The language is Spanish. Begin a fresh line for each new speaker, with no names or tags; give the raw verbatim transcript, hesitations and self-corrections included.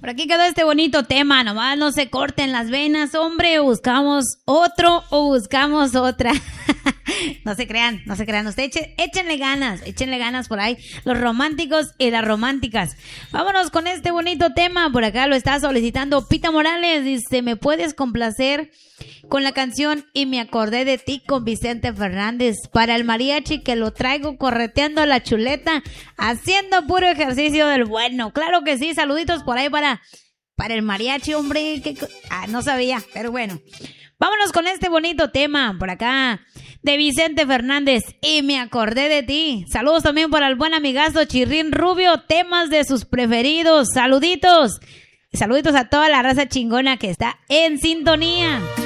Por aquí quedó este bonito tema, nomás no se corten las venas, hombre, buscamos otro o buscamos otra. No se crean, no se crean, ustedes echen, échenle ganas, échenle ganas por ahí, los románticos y las románticas. Vámonos con este bonito tema, por acá lo está solicitando Pita Morales, dice, ¿me puedes complacer con la canción Y me acordé de ti con Vicente Fernández? Para el mariachi que lo traigo correteando la chuleta, haciendo puro ejercicio del bueno. Claro que sí, saluditos por ahí para, para el mariachi, hombre. Que, ah, no sabía, pero bueno. Vámonos con este bonito tema, por acá, de Vicente Fernández, Y me acordé de ti. Saludos también para el buen amigazo Chirrín Rubio, temas de sus preferidos. Saluditos. Saluditos a toda la raza chingona que está en sintonía.